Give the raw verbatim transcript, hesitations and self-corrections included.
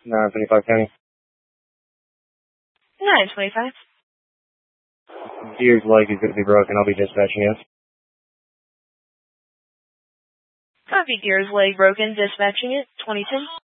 nine twenty-five County. nine twenty-five. Deer's leg is going to be broken. I'll be dispatching it. Copy, Deer's leg broken, dispatching it, twenty ten.